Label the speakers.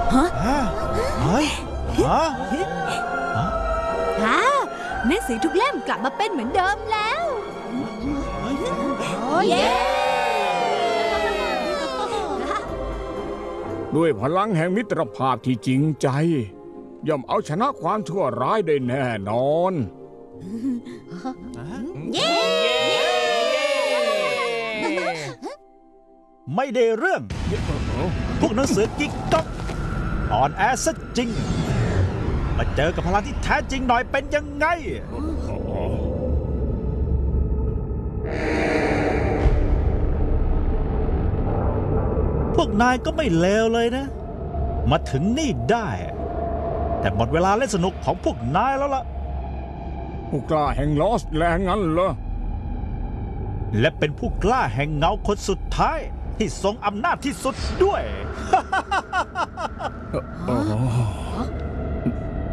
Speaker 1: เฮ้ย
Speaker 2: หนังสือทุกเล่มกลับมาเป็นเหมือนเดิมแล้วเย้
Speaker 3: ด้วยพลังแห่งมิตรภาพที่จริงใจย่อมเอาชนะความชั่วร้ายได้แน่นอน
Speaker 2: เย้
Speaker 1: ไม่ได้เรื่องพวกหนังสือกิ๊กก๊อกอ่อนแอซะจริงมาเจอกับพลังที่แท้จริงหน่อยเป็นยังไงพวกนายก็ไม่เลวเลยนะมาถึงนี่ได้แต่หมดเวลาเล่นสนุกของพวกนายแล้วล่ะ
Speaker 3: ผู้กล้าแห่งลอสแลงงั้นเหรอ
Speaker 1: และเป็นผู้กล้าแห่งเงาคนสุดท้ายที่ทรงอำนาจที่สุดด้วย